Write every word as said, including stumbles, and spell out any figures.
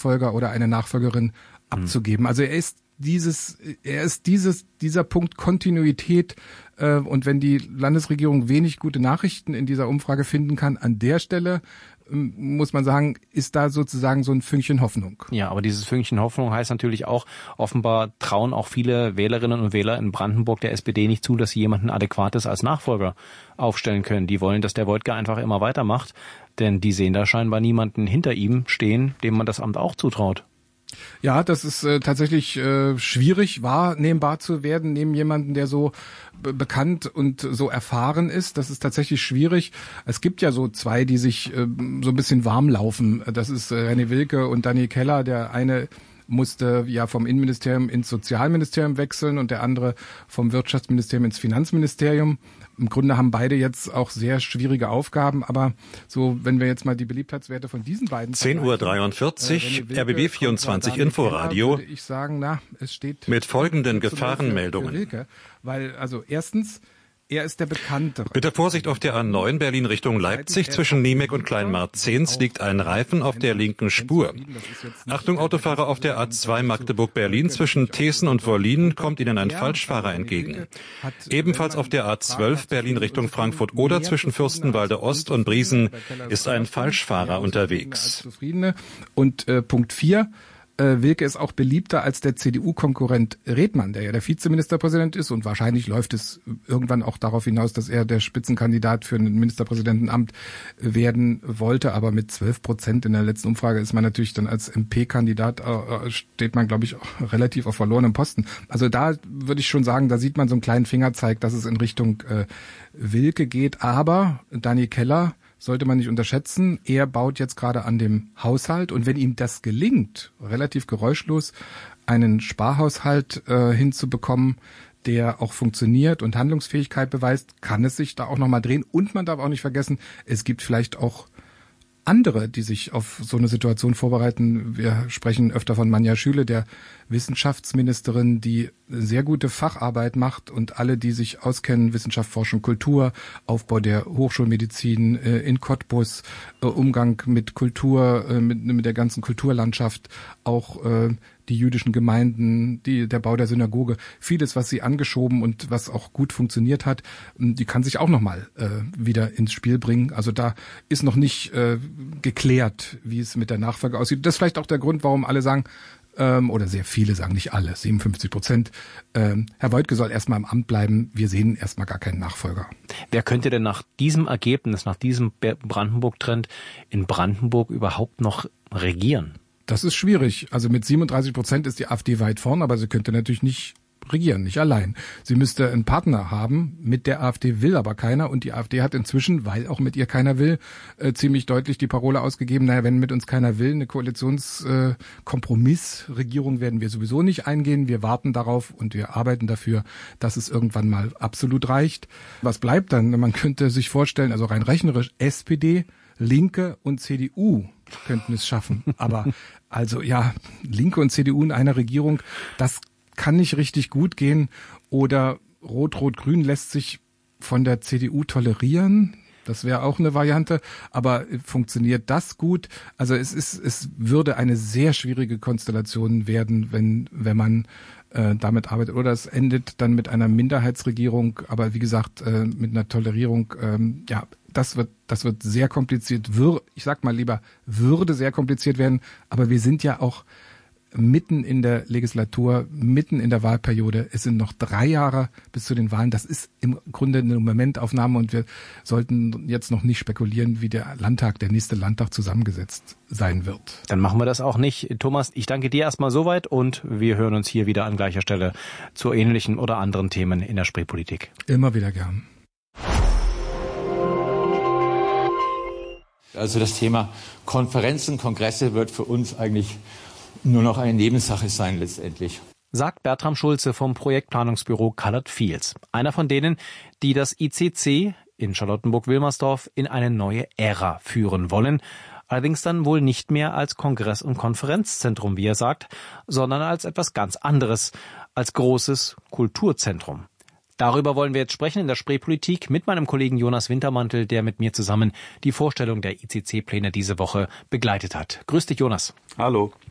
Nachfolger oder eine Nachfolgerin abzugeben. Mhm. Also er ist dieses, er ist dieses, dieser Punkt Kontinuität, äh, und wenn die Landesregierung wenig gute Nachrichten in dieser Umfrage finden kann, an der Stelle muss man sagen, ist da sozusagen so ein Fünkchen Hoffnung. Ja, aber dieses Fünkchen Hoffnung heißt natürlich auch, offenbar trauen auch viele Wählerinnen und Wähler in Brandenburg der S P D nicht zu, dass sie jemanden Adäquates als Nachfolger aufstellen können. Die wollen, dass der Woidke einfach immer weitermacht, denn die sehen da scheinbar niemanden hinter ihm stehen, dem man das Amt auch zutraut. Ja, das ist äh, tatsächlich äh, schwierig, wahrnehmbar zu werden neben jemanden, der so be- bekannt und so erfahren ist. Das ist tatsächlich schwierig. Es gibt ja so zwei, die sich äh, so ein bisschen warm laufen. Das ist äh, René Wilke und Daniel Keller. Der eine musste ja vom Innenministerium ins Sozialministerium wechseln und der andere vom Wirtschaftsministerium ins Finanzministerium. Im Grunde haben beide jetzt auch sehr schwierige Aufgaben, aber so, wenn wir jetzt mal die Beliebtheitswerte von diesen beiden... zehn Uhr dreiundvierzig, äh, R B B vierundzwanzig Inforadio, ich sagen, na, es steht mit folgenden Gefahrenmeldungen. Wilke, weil, also erstens, er ist der Bekanntere. Bitte Vorsicht auf der A neun Berlin Richtung Leipzig. Zwischen Niemek und Kleinmarzens liegt ein Reifen auf der linken Spur. Achtung Autofahrer auf der A zwei Magdeburg-Berlin. Zwischen Thesen und Wollin kommt Ihnen ein Falschfahrer entgegen. Ebenfalls auf der A zwölf Berlin Richtung Frankfurt oder zwischen Fürstenwalde Ost und Briesen ist ein Falschfahrer unterwegs. Und äh, Punkt vier. Wilke ist auch beliebter als der C D U-Konkurrent Redmann, der ja der Vizeministerpräsident ist, und wahrscheinlich läuft es irgendwann auch darauf hinaus, dass er der Spitzenkandidat für ein Ministerpräsidentenamt werden wollte, aber mit zwölf Prozent in der letzten Umfrage ist man natürlich dann als M P-Kandidat, äh, steht man, glaube ich, auch relativ auf verlorenem Posten. Also da würde ich schon sagen, da sieht man so einen kleinen Fingerzeig, dass es in Richtung äh, Wilke geht, aber Daniel Keller sollte man nicht unterschätzen. Er baut jetzt gerade an dem Haushalt, und wenn ihm das gelingt, relativ geräuschlos einen Sparhaushalt äh, hinzubekommen, der auch funktioniert und Handlungsfähigkeit beweist, kann es sich da auch nochmal drehen. Und man darf auch nicht vergessen, es gibt vielleicht auch andere, die sich auf so eine Situation vorbereiten. Wir sprechen öfter von Manja Schüle, der Wissenschaftsministerin, die sehr gute Facharbeit macht, und alle, die sich auskennen, Wissenschaft, Forschung, Kultur, Aufbau der Hochschulmedizin äh, in Cottbus, äh, Umgang mit Kultur, äh, mit, mit der ganzen Kulturlandschaft, auch äh, die jüdischen Gemeinden, die, der Bau der Synagoge, vieles, was sie angeschoben und was auch gut funktioniert hat, die kann sich auch nochmal äh, wieder ins Spiel bringen. Also da ist noch nicht äh, geklärt, wie es mit der Nachfolge aussieht. Das ist vielleicht auch der Grund, warum alle sagen, ähm, oder sehr viele sagen, nicht alle, siebenundfünfzig Prozent, ähm, Herr Woidke soll erstmal im Amt bleiben, wir sehen erstmal gar keinen Nachfolger. Wer könnte denn nach diesem Ergebnis, nach diesem Brandenburg-Trend in Brandenburg überhaupt noch regieren? Das ist schwierig. Also mit siebenunddreißig Prozent ist die AfD weit vorn, aber sie könnte natürlich nicht regieren, nicht allein. Sie müsste einen Partner haben, mit der AfD will aber keiner, und die AfD hat inzwischen, weil auch mit ihr keiner will, äh, ziemlich deutlich die Parole ausgegeben, naja, wenn mit uns keiner will, eine Koalitionskompromissregierung äh, werden wir sowieso nicht eingehen, wir warten darauf und wir arbeiten dafür, dass es irgendwann mal absolut reicht. Was bleibt dann? Man könnte sich vorstellen, also rein rechnerisch, S P D, Linke und C D U könnten es schaffen. Aber also ja, Linke und C D U in einer Regierung, das kann nicht richtig gut gehen. Oder Rot-Rot-Grün lässt sich von der C D U tolerieren. Das wäre auch eine Variante. Aber funktioniert das gut? Also es ist, es würde eine sehr schwierige Konstellation werden, wenn, wenn man äh, damit arbeitet. Oder es endet dann mit einer Minderheitsregierung. Aber wie gesagt, äh, mit einer Tolerierung, ähm, ja, Das wird, das wird sehr kompliziert. Wür, ich sag mal lieber, würde sehr kompliziert werden. Aber wir sind ja auch mitten in der Legislatur, mitten in der Wahlperiode. Es sind noch drei Jahre bis zu den Wahlen. Das ist im Grunde eine Momentaufnahme, und wir sollten jetzt noch nicht spekulieren, wie der Landtag, der nächste Landtag zusammengesetzt sein wird. Dann machen wir das auch nicht. Thomas, ich danke dir erstmal soweit, und wir hören uns hier wieder an gleicher Stelle zu ähnlichen oder anderen Themen in der Spreepolitik. Immer wieder gern. Also das Thema Konferenzen, Kongresse wird für uns eigentlich nur noch eine Nebensache sein letztendlich. Sagt Bertram Schulze vom Projektplanungsbüro Colored Fields. Einer von denen, die das I C C in Charlottenburg-Wilmersdorf in eine neue Ära führen wollen. Allerdings dann wohl nicht mehr als Kongress- und Konferenzzentrum, wie er sagt, sondern als etwas ganz anderes, als großes Kulturzentrum. Darüber wollen wir jetzt sprechen in der Spreepolitik mit meinem Kollegen Jonas Wintermantel, der mit mir zusammen die Vorstellung der I C C-Pläne diese Woche begleitet hat. Grüß dich, Jonas. Hallo.